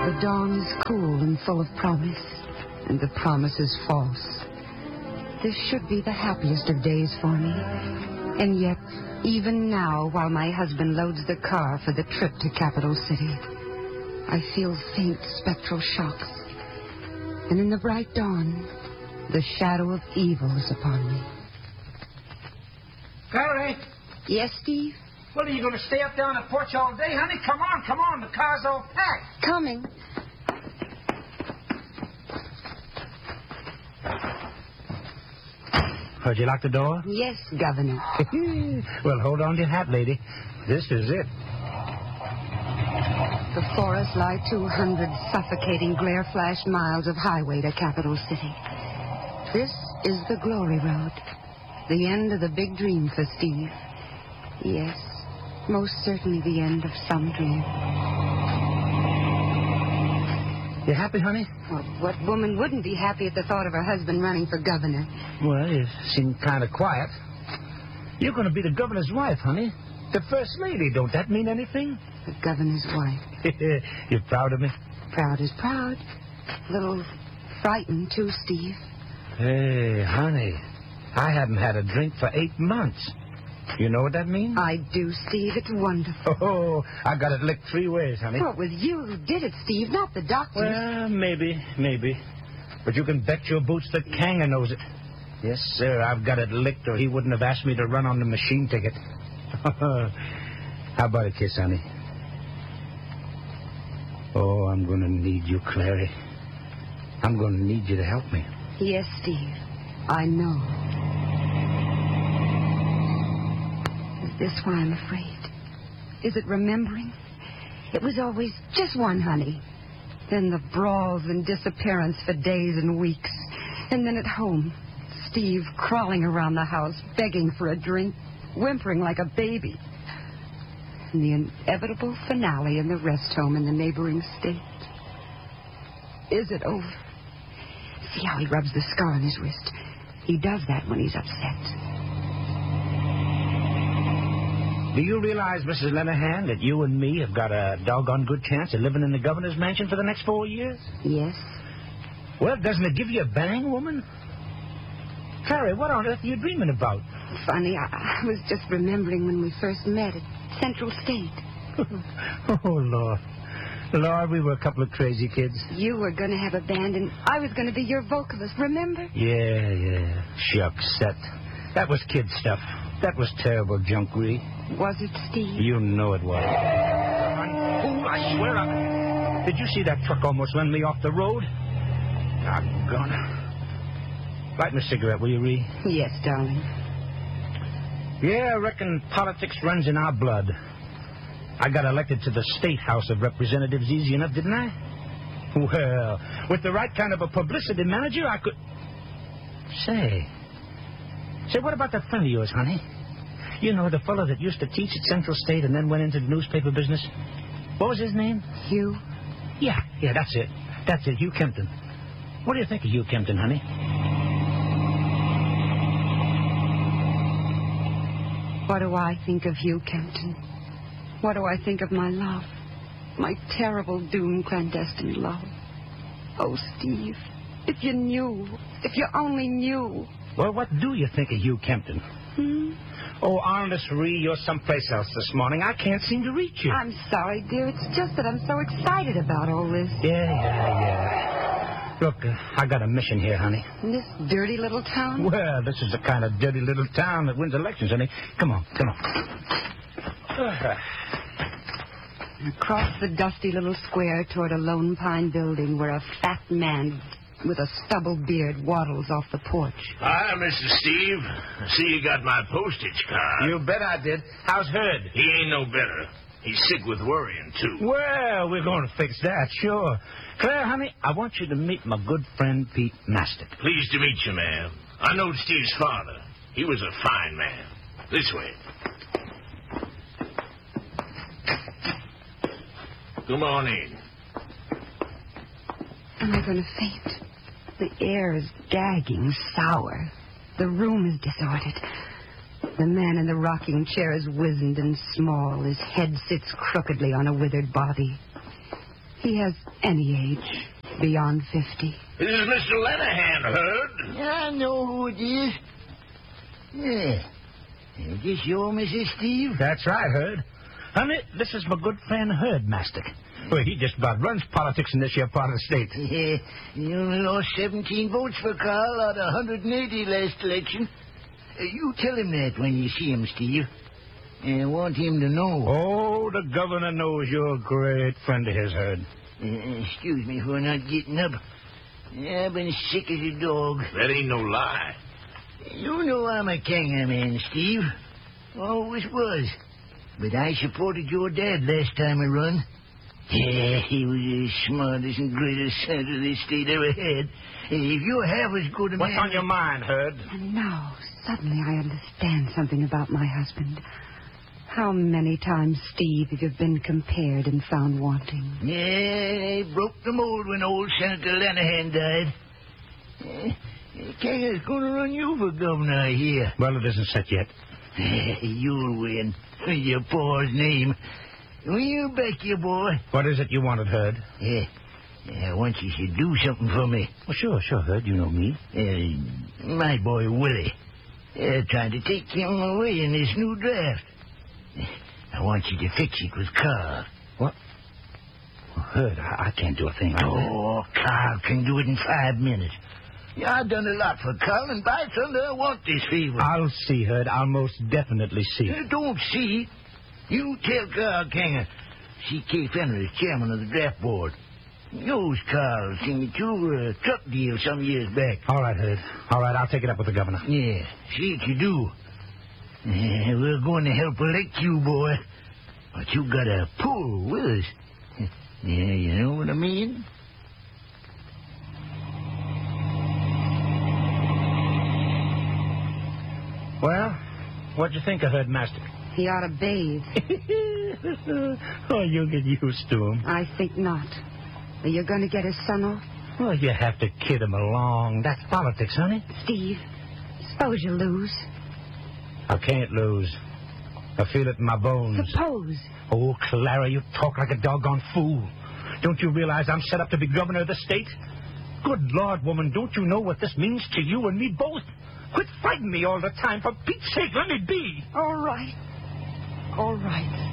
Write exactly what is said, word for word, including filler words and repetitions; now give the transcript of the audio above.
The dawn is cool and full of promise, and the promise is false. This should be the happiest of days for me. And yet, even now, while my husband loads the car for the trip to Capital City, I feel faint spectral shocks. And in the bright dawn, the shadow of evil is upon me. Clary? Yes, Steve? What, are you going to stay up there on the porch all day, honey? Come on, come on. The car's all packed. Coming. Heard you lock the door? Yes, Governor. Well, hold on to your hat, lady. This is it. Before us lie two hundred suffocating glare-flashed miles of highway to Capital City. This is the Glory Road. The end of the big dream for Steve. Yes, most certainly the end of some dream. You happy, honey? Well, what woman wouldn't be happy at the thought of her husband running for governor? Well, you seem kind of quiet. You're going to be the governor's wife, honey. The first lady. Don't that mean anything? The governor's wife. You're proud of me? Proud as proud. A little frightened, too, Steve. Hey, honey, I haven't had a drink for eight months. You know what that means? I do, Steve. It's wonderful. Oh, I got it licked three ways, honey. Well, it was you who did it, Steve, not the doctor. Well, maybe, maybe. But you can bet your boots that Kanga knows it. Yes, sir, I've got it licked, or he wouldn't have asked me to run on the machine ticket. How about a kiss, honey? Oh, I'm going to need you, Clary. I'm going to need you to help me. Yes, Steve. I know. Is this why I'm afraid? Is it remembering? It was always just one, honey. Then the brawls and disappearance for days and weeks. And then at home, Steve crawling around the house, begging for a drink, whimpering like a baby. And the inevitable finale in the rest home in the neighboring state. Is it over? See how he rubs the scar on his wrist. He does that when he's upset. Do you realize, Missus Lenahan, that you and me have got a doggone good chance of living in the governor's mansion for the next four years? Yes. Well, doesn't it give you a bang, woman? Clary, what on earth are you dreaming about? Funny, I, I was just remembering when we first met at Central State. Oh, Lord. Lord, we were a couple of crazy kids. You were going to have a band, and I was going to be your vocalist, remember? Yeah, yeah. Shucks, that, that was kid stuff. That was terrible junkery. Was it, Steve? You know it was. Oh, I swear I... Did you see that truck almost run me off the road? Doggone. Light me a cigarette, will you, Ree? Yes, darling. Yeah, I reckon politics runs in our blood. I got elected to the State House of Representatives easy enough, didn't I? Well, with the right kind of a publicity manager, I could... Say... Say, what about that friend of yours, honey? You know, the fellow that used to teach at Central State and then went into the newspaper business. What was his name? Hugh? Yeah, yeah, that's it. That's it, Hugh Kempton. What do you think of Hugh Kempton, honey? What do I think of Hugh Kempton? What do I think of my love? My terrible, doomed, clandestine love. Oh, Steve, if you knew, if you only knew. Well, what do you think of Hugh Kempton? Hmm? Oh, honest, Ree, you're someplace else this morning. I can't seem to reach you. I'm sorry, dear. It's just that I'm so excited about all this. Yeah, yeah, yeah. Look, uh, I got a mission here, honey. In this dirty little town? Well, this is the kind of dirty little town that wins elections, honey. Come on, come on. Across the dusty little square toward a lone pine building where a fat man with a stubble beard waddles off the porch. Hi, Mister Steve. I see you got my postage card. You bet I did. How's Herd? He ain't no better. He's sick with worrying, too. Well, we're going to fix that, sure. Claire, honey, I want you to meet my good friend, Pete Mastick. Pleased to meet you, ma'am. I know Steve's father. He was a fine man. This way. Come on in. Am I going to faint? The air is gagging, sour. The room is disordered. The man in the rocking chair is wizened and small. His head sits crookedly on a withered body. he has any age beyond fifty. This is Mister Lenahan, Herd. I know who it is. Yeah. Is this your Missus Steve? That's right, Herd. Honey, this is my good friend Herd Mastick. Well, he just about runs politics in this here part of the state. Yeah, you only lost seventeen votes for Carl out of one hundred eighty last election. Uh, you tell him that when you see him, Steve. I want him to know. Oh, the governor knows you're a great friend of his, Herd. Uh, excuse me for not getting up. I've been sick as a dog. That ain't no lie. You know I'm a Kanger man, Steve. Always was. But I supported your dad last time I run. Yeah, he was the smartest and greatest senator this state ever had. If you're half as good a What's man... on your mind, Herd? And now, suddenly I understand something about my husband. How many times, Steve, have you been compared and found wanting? Yeah, they broke the mold when old Senator Lenahan died. Uh, Kanger's going to run you for governor, I hear. Well, it isn't set yet. You'll win. Your pa's name. We'll back you, boy. What is it you wanted, Herd? Yeah. I want you to do something for me. Well, sure, sure, Herd. You know me. Uh, my boy, Willie. They're trying to take him away in this new draft. I want you to fix it with Carl. What? Well, Herd, I, I can't do a thing like that. Oh, Carl can do it in five minutes. Yeah, I've done a lot for Carl, and by thunder, I want this favor. I'll see, Herd. I'll most definitely see. Uh, don't see. You tell Carl Kanger. C K Fenner is chairman of the draft board. He knows Carl seen me through a truck deal some years back. All right, Herd. All right, I'll take it up with the governor. Yeah, see what you do. Uh, we're going to help elect you, boy. But you got to pull with us. Yeah, you know what I mean? Well, what'd you think of Herd Mastick? He ought to bathe. Oh, you'll get used to him. I think not. Are you going to get his son off? Well, you have to kid him along. That's politics, honey. Steve, suppose you lose. I can't lose. I feel it in my bones. Suppose. Oh, Clara, you talk like a doggone fool. Don't you realize I'm set up to be governor of the state? Good Lord, woman, don't you know what this means to you and me both? Quit fighting me all the time. For Pete's sake, let me be. All right. All right.